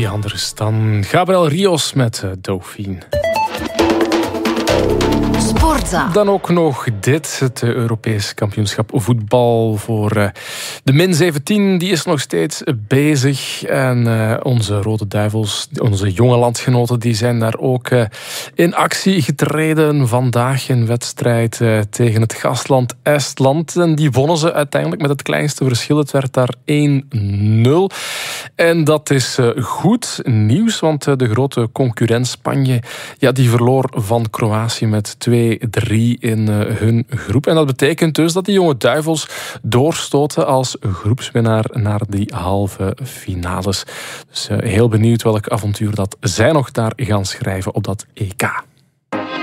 anders dan Gabriel Rios met Dauphine. Sportza. Dan ook nog dit, het Europees kampioenschap voetbal voor de min 17. Die is nog steeds bezig. En onze Rode Duivels, onze jonge landgenoten, die zijn daar ook in actie getreden. Vandaag een wedstrijd tegen het gastland Estland. En die wonnen ze uiteindelijk met het kleinste verschil. Het werd daar 1-0. En dat is goed nieuws, want de grote concurrent Spanje, ja, die verloor van Kroatië met 2-3 in hun groep. En dat betekent dus dat die jonge Duivels doorstoten als groepswinnaar naar die halve finales. Dus heel benieuwd welk avontuur dat zij nog daar gaan schrijven op dat EK.